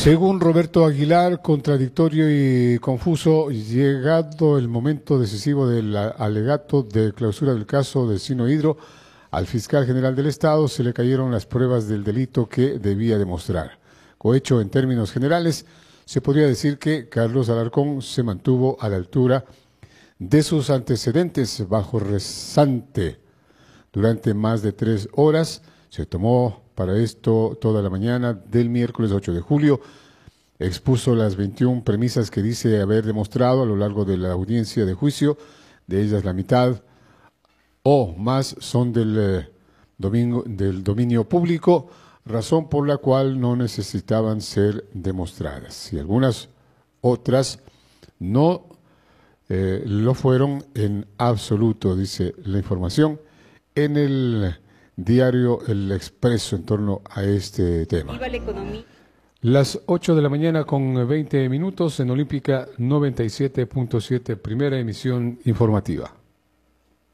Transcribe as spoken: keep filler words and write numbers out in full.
Según Roberto Aguilar, contradictorio y confuso, llegado el momento decisivo del alegato de clausura del caso de Sino Hidro, al fiscal general del Estado se le cayeron las pruebas del delito que debía demostrar. Cohecho, en términos generales, se podría decir que Carlos Alarcón se mantuvo a la altura de sus antecedentes bajo resante. Durante más de tres horas se tomó para esto toda la mañana del miércoles ocho de julio. Expuso las veintiuna premisas que dice haber demostrado a lo largo de la audiencia de juicio. De ellas la mitad o más son del, eh, domingo, del dominio público, razón por la cual no necesitaban ser demostradas. Y algunas otras no eh, lo fueron en absoluto, dice la información en el diario El Expreso en torno a este tema. Las ocho de la mañana con veinte minutos en Olímpica noventa y siete punto siete, primera emisión informativa.